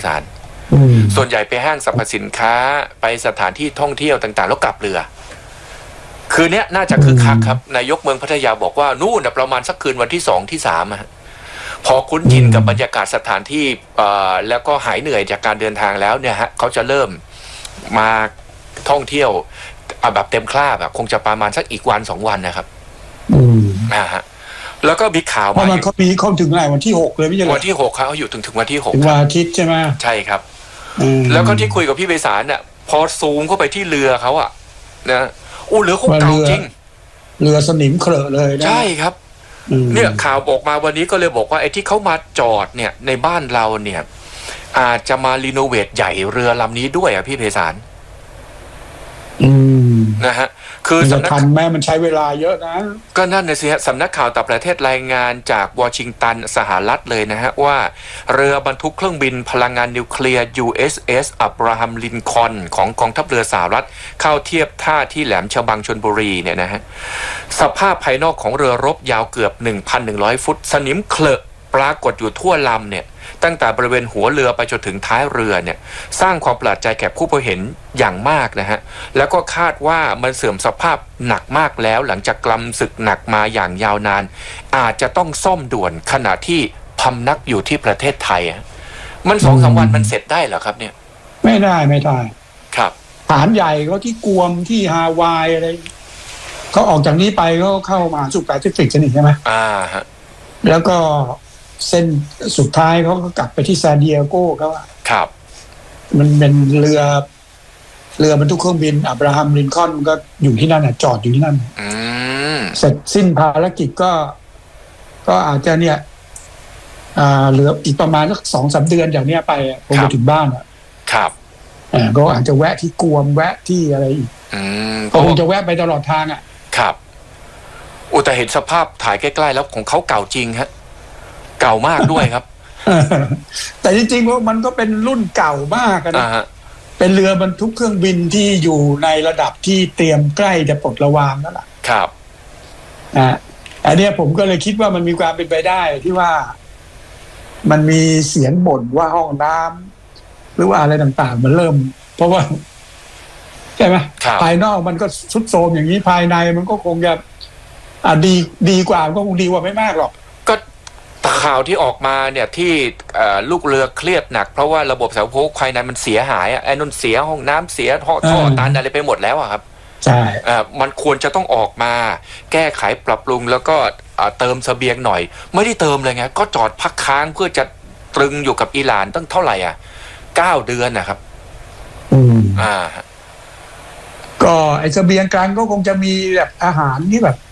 สารส่วนใหญ่ไปห้างสรรพสินค้าไปสถานที่ท่องเที่ยวต่างๆแล้วกลับเรือคืนนี้น่าจะคึกคักครับนายกเมืองพัทยาบอกว่านู่นประมาณสักคืนวันที่2 ที่ 3พอคุ้นชินกับบรรยากาศสถานที่แล้วก็หายเหนื่อยจากการเดินทางแล้วเนี่ยฮะเขาจะเริ่มมาท่องเที่ยวแบบเต็มคราบคงจะประมาณสักอีกวัน2 วันนะครับฮะแล้วก็มีข่าวมาเขาถึงไหนวันที่6เลยไม่ใช่เหรอวันที่6เขาอยู่ถึงวันที่6 ถึงวันอาทิตย์ใช่ไหมใช่ครับแล้วก็ที่คุยกับพี่ไพศาลเนี่ยพอซูมเข้าไปที่เรือเขานะเรือเขาเก่าจริงเรือสนิมเคลอะเลยใช่ครับเนี่ยข่าวบอกมาวันนี้ก็เลยบอกว่าไอ้ที่เขามาจอดเนี่ยในบ้านเราเนี่ยอาจจะมารีโนเวทใหญ่เรือลำนี้ด้วยพี่ไพศาลนะฮะคือสำนักข่าวแม่มันใช้เวลาเยอะนะก็นั่นนะสิฮะสำนักข่าวต่างประเทศรายงานจากวอชิงตันสหรัฐเลยนะฮะว่าเรือบรรทุกเครื่องบินพลังงานนิวเคลียร์ USS อับราฮัมลินคอล์นของกองทัพเรือสหรัฐเข้าเทียบท่าที่แหลมฉบังชลบุรีเนี่ยนะฮะสภาพภายนอกของเรือรบยาวเกือบ 1,100 ฟุตสนิมเคลอะปรากฏอยู่ทั่วลำเนี่ยตั้งแต่บริเวณหัวเรือไปจนถึงท้ายเรือเนี่ยสร้างความประหลาดใจแก่ผู้พบเห็นอย่างมากนะฮะแล้วก็คาดว่ามันเสื่อมสภาพหนักมากแล้วหลังจากกำศึกหนักมาอย่างยาวนานอาจจะต้องซ่อมด่วนขณะที่พำนักอยู่ที่ประเทศไทยมัน 2-3 วันมันเสร็จได้เหรอครับเนี่ยไม่ได้ครับฐานใหญ่เขาที่กวมที่ฮาวายอะไรเขาออกจากนี้ไปก็เข้ามาสู่แปซิฟิกใช่ไหมฮะแล้วก็เส้นสุดท้ายเขาก็กลับไปที่ซานดิเอโกเขาครับมันเป็นเรือบรรทุกเครื่องบินอับราฮัมลินคอล์นก็อยู่ที่นั่นจอดอยู่ที่นั่นเสร็จสิ้นภารกิจก็อาจจะเนี่ยเหลืออีกประมาณสัก 2-3 เดือนจากนี้ไปคงจะถึงบ้านครับก็อาจจะแวะที่กวมแวะที่อะไรอีกก็คงจะแวะไปตลอดทางครับแต่เห็นสภาพถ่ายใกล้ๆแล้วของเขาเก่าจริงฮะเก่ามากด้วยครับแต่จริงๆว่ามันก็เป็นรุ่นเก่ามากนะเป็นเรือบรรทุกเครื่องบินที่อยู่ในระดับที่เตรียมใกล้จะปลดระวางแล้วล่ะครับอันนี้ผมก็เลยคิดว่ามันมีความเป็นไปได้ที่ว่ามันมีเสียงบ่นว่าห้องน้ำหรือว่าอะไรต่างๆมันเริ่มเพราะว่าใช่ไหมภายนอกมันก็ทรุดโทรมอย่างนี้ภายในมันก็คงจะดีกว่าก็คงดีกว่าไม่มากหรอกก็ข่าวที่ออกมาเนี่ยที่ลูกเรือเครียดหนักเพราะว่าระบบสายพกภายในมันเสียหายไอ้นุ่นเสียห้องน้ำเสียท่อตันอะไรไปหมดแล้วครับใช่มันควรจะต้องออกมาแก้ไขปรับปรุงแล้วก็เติมเสบียงหน่อยไม่ได้เติมเลยไงก็จอดพักค้างเพื่อจะตรึงอยู่กับอิหร่านตั้งเท่าไหร่9 เดือนนะครับก็ไอ้เสบียงกลางก็คงจะมีแบบอาหารที่แบบ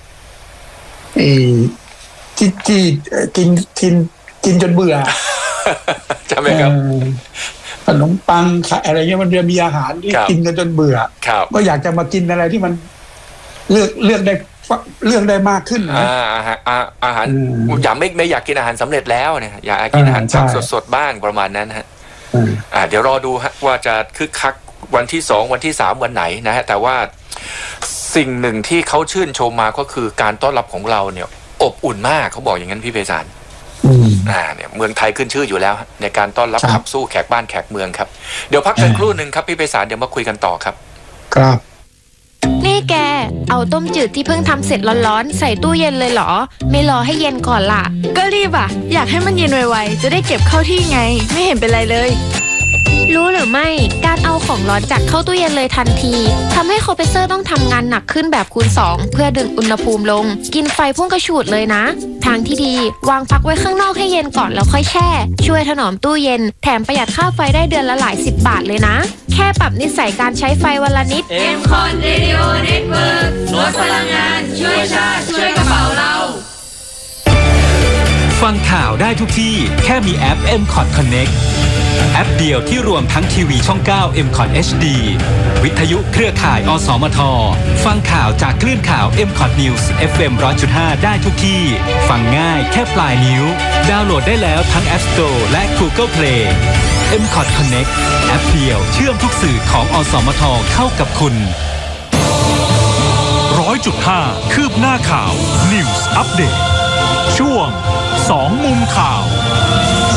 ที่กินจนเบื่อใช่ไหมครับขนมปังอะไรเงี้ยมันจะมีอาหารที่กินกันจนเบื่อก็อยากจะมากินอะไรที่มันเลือกได้มากขึ้นอาหารอย่าไม่อยากกินอาหารสำเร็จแล้วเนี่ยอยากกินอาหารสดๆบ้างประมาณนั้นฮะเดี๋ยวรอดูฮะว่าจะคึกคักวันที่2วันที่3วันไหนนะฮะแต่ว่าสิ่งหนึ่งที่เขาชื่นชมมาก็คือการต้อนรับของเราเนี่ยอบอุ่นมากเขาบอกอย่างนั้นพี่ไพศาลเนี่ยเมืองไทยขึ้นชื่ออยู่แล้วในการต้อนรับขับสู้แขกบ้านแขกเมืองครับเดี๋ยวพักกันครู่นึงครับพี่ไพศาลเดี๋ยวมาคุยกันต่อครับครับนี่แกเอาต้มจืดที่เพิ่งทำเสร็จร้อนๆใส่ตู้เย็นเลยเหรอไม่รอให้เย็นก่อนล่ะก็รีบอยากให้มันเย็นไวๆจะได้เก็บเข้าที่ไงไม่เห็นเป็นไรเลยรู้หรือไม่การเอาของร้อนจากเข้าตู้เย็นเลยทันทีทำให้คอมเพรสเซอร์ต้องทำงานหนักขึ้นแบบคูณ2เพื่อดึงอุณหภูมิลงกินไฟพุ่งกระฉูดเลยนะทางที่ดีวางพักไว้ข้างนอกให้เย็นก่อนแล้วค่อยแช่ช่วยถนอมตู้เย็นแถมประหยัดค่าไฟได้เดือนละหลาย10 บาทเลยนะแค่ปรับนิสัยการใช้ไฟวันละนิด M-Con Radio Network ลดพลังงานช่วยชาติช่วยกระเป๋าเราฟังข่าวได้ทุกที่แค่มีแอป M-Con Connectแอปเดียวที่รวมทั้งทีวีช่อง 9 M-Con HD วิทยุเครือข่ายอสมทฟังข่าวจากคลื่นข่าว M-Con News FM 100.5 ได้ทุกที่ฟังง่ายแค่ปลายนิ้วดาวน์โหลดได้แล้วทั้ง App Store และ Google Play M-Con Connect แอปเดียวเชื่อมทุกสื่อของอสมทเข้ากับคุณ 100.5 คืบหน้าข่าว News Update ช่วง2 มุมข่าว